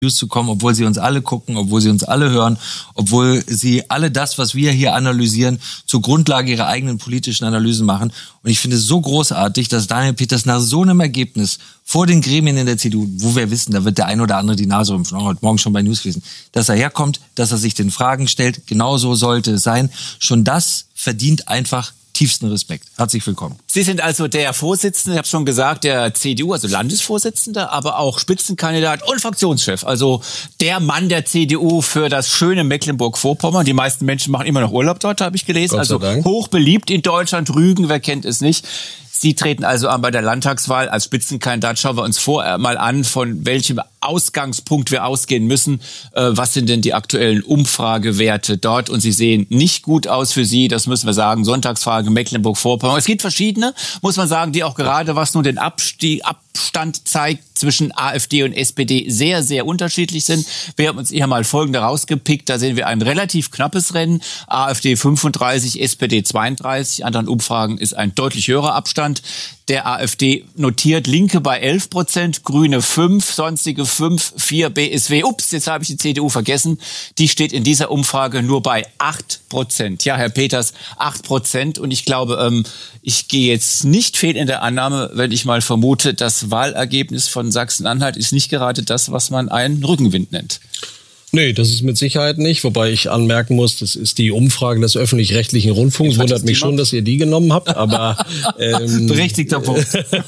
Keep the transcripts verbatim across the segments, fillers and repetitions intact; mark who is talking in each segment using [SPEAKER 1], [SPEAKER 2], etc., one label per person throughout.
[SPEAKER 1] News zu kommen, obwohl sie uns alle gucken, obwohl sie uns alle hören, obwohl sie alle das, was wir hier analysieren, zur Grundlage ihrer eigenen politischen Analysen machen. Und ich finde es so großartig, dass Daniel Peters nach so einem Ergebnis vor den Gremien in der C D U, wo wir wissen, da wird der ein oder andere die Nase rümpfen, auch heute Morgen schon bei News gewesen, dass er herkommt, dass er sich den Fragen stellt, genau so sollte es sein. Schon das verdient einfach tiefsten Respekt. Herzlich willkommen.
[SPEAKER 2] Sie sind also der Vorsitzende, ich habe schon gesagt, der C D U, also Landesvorsitzender, aber auch Spitzenkandidat und Fraktionschef. Also der Mann der C D U für das schöne Mecklenburg-Vorpommern. Die meisten Menschen machen immer noch Urlaub dort, habe ich gelesen. Also hoch beliebt in Deutschland. Rügen, wer kennt es nicht. Sie treten also an bei der Landtagswahl als Spitzenkandidat. Schauen wir uns vor mal an, von welchem Ausgangspunkt wir ausgehen müssen. Äh, was sind denn die aktuellen Umfragewerte dort? Und sie sehen nicht gut aus für Sie, das müssen wir sagen. Sonntagsfrage Mecklenburg-Vorpommern. Es gibt verschiedene, muss man sagen, die auch gerade, was nun den Abstieg, Abstand zeigt, zwischen AfD und S P D sehr, sehr unterschiedlich sind. Wir haben uns hier mal folgende rausgepickt. Da sehen wir ein relativ knappes Rennen. AfD fünfunddreißig, S P D zweiunddreißig. Anderen Umfragen ist ein deutlich höherer Abstand. Der AfD notiert Linke bei elf Prozent, Grüne fünf, sonstige fünf, vier B S W. Ups, jetzt habe ich die C D U vergessen. Die steht in dieser Umfrage nur bei acht Prozent. Ja, Herr Peters, acht Prozent. Und ich glaube, ähm, ich gehe jetzt nicht fehl in der Annahme, wenn ich mal vermute, das Wahlergebnis von Sachsen-Anhalt ist nicht gerade das, was man einen Rückenwind nennt.
[SPEAKER 3] Nee, das ist mit Sicherheit nicht, wobei ich anmerken muss, das ist die Umfrage des öffentlich-rechtlichen Rundfunks. Wundert mich schon, dass ihr die genommen habt, aber ähm,
[SPEAKER 1] berechtigter Punkt.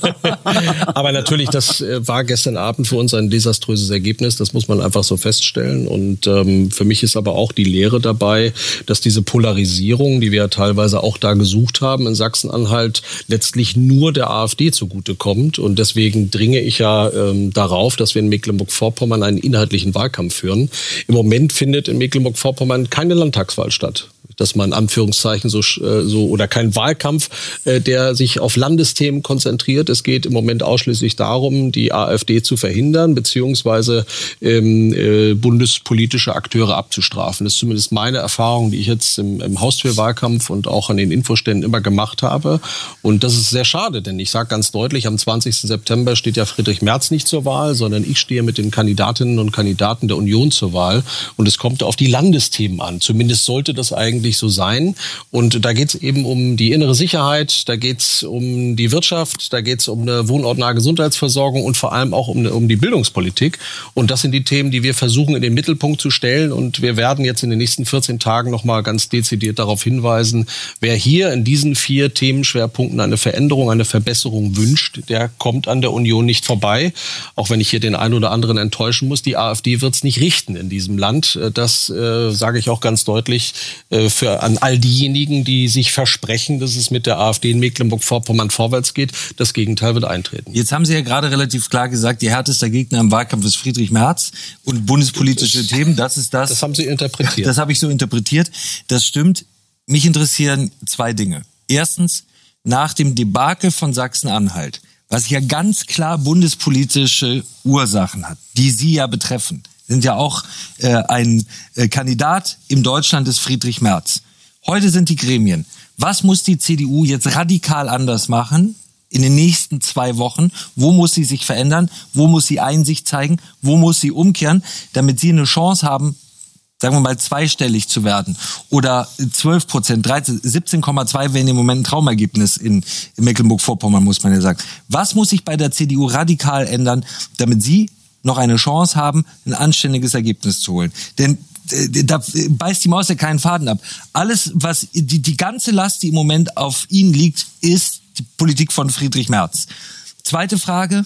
[SPEAKER 3] Aber natürlich, das war gestern Abend für uns ein desaströses Ergebnis, das muss man einfach so feststellen. Und ähm, für mich ist aber auch die Lehre dabei, dass diese Polarisierung, die wir ja teilweise auch da gesucht haben in Sachsen-Anhalt, letztlich nur der AfD zugutekommt. Und deswegen dringe ich ja ähm, darauf, dass wir in Mecklenburg-Vorpommern einen inhaltlichen Wahlkampf führen. Im Moment findet in Mecklenburg-Vorpommern keine Landtagswahl statt. Dass man Anführungszeichen so, so oder kein Wahlkampf, äh, der sich auf Landesthemen konzentriert. Es geht im Moment ausschließlich darum, die AfD zu verhindern, beziehungsweise ähm, äh, bundespolitische Akteure abzustrafen. Das ist zumindest meine Erfahrung, die ich jetzt im, im Haustürwahlkampf und auch an den Infoständen immer gemacht habe. Und das ist sehr schade, denn ich sage ganz deutlich, am zwanzigsten September steht ja Friedrich Merz nicht zur Wahl, sondern ich stehe mit den Kandidatinnen und Kandidaten der Union zur Wahl. Und es kommt auf die Landesthemen an. Zumindest sollte das eigentlich so sein. Und da geht es eben um die innere Sicherheit, da geht es um die Wirtschaft, da geht es um eine wohnortnahe Gesundheitsversorgung und vor allem auch um, eine, um die Bildungspolitik. Und das sind die Themen, die wir versuchen in den Mittelpunkt zu stellen. Und wir werden jetzt in den nächsten vierzehn Tagen nochmal ganz dezidiert darauf hinweisen, wer hier in diesen vier Themenschwerpunkten eine Veränderung, eine Verbesserung wünscht, der kommt an der Union nicht vorbei. Auch wenn ich hier den einen oder anderen enttäuschen muss, die AfD wird es nicht richten in diesem Land. Das äh, sage ich auch ganz deutlich äh, für an all diejenigen, die sich versprechen, dass es mit der AfD in Mecklenburg-Vorpommern vorwärts geht. Das Gegenteil wird eintreten.
[SPEAKER 1] Jetzt haben Sie ja gerade relativ klar gesagt, die härteste Gegner im Wahlkampf ist Friedrich Merz und bundespolitische das, Themen, das ist das.
[SPEAKER 3] Das haben Sie interpretiert.
[SPEAKER 1] Das habe ich so interpretiert. Das stimmt. Mich interessieren zwei Dinge. Erstens, nach dem Debakel von Sachsen-Anhalt, was ja ganz klar bundespolitische Ursachen hat, die Sie ja betreffen, sind ja auch äh, ein äh, Kandidat im Deutschland ist Friedrich Merz. Heute sind die Gremien. Was muss die C D U jetzt radikal anders machen in den nächsten zwei Wochen? Wo muss sie sich verändern? Wo muss sie Einsicht zeigen? Wo muss sie umkehren, damit sie eine Chance haben, sagen wir mal, zweistellig zu werden? Oder zwölf Prozent, dreizehn, siebzehn Komma zwei wären im Moment ein Traumergebnis in, in Mecklenburg-Vorpommern, muss man ja sagen. Was muss sich bei der C D U radikal ändern, damit sie noch eine Chance haben, ein anständiges Ergebnis zu holen? Denn äh, da beißt die Maus ja keinen Faden ab. Alles, was die, die ganze Last, die im Moment auf ihnen liegt, ist die Politik von Friedrich Merz. Zweite Frage: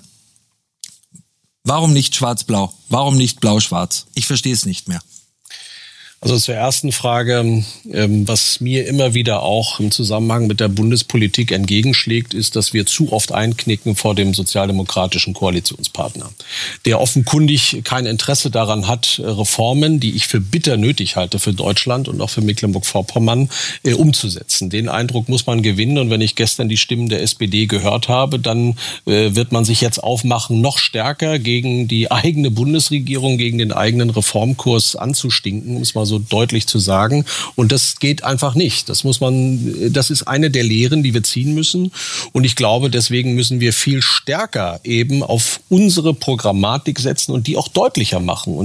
[SPEAKER 1] Warum nicht schwarz-blau? Warum nicht blau-schwarz? Ich verstehe es nicht mehr.
[SPEAKER 3] Also zur ersten Frage, was mir immer wieder auch im Zusammenhang mit der Bundespolitik entgegenschlägt, ist, dass wir zu oft einknicken vor dem sozialdemokratischen Koalitionspartner, der offenkundig kein Interesse daran hat, Reformen, die ich für bitter nötig halte für Deutschland und auch für Mecklenburg-Vorpommern, umzusetzen. Den Eindruck muss man gewinnen. Und wenn ich gestern die Stimmen der S P D gehört habe, dann wird man sich jetzt aufmachen, noch stärker gegen die eigene Bundesregierung, gegen den eigenen Reformkurs anzustinken, um es mal so deutlich zu sagen. Und das geht einfach nicht. Das muss man, das ist eine der Lehren, die wir ziehen müssen. Und ich glaube, deswegen müssen wir viel stärker eben auf unsere Programmatik setzen und die auch deutlicher machen. Und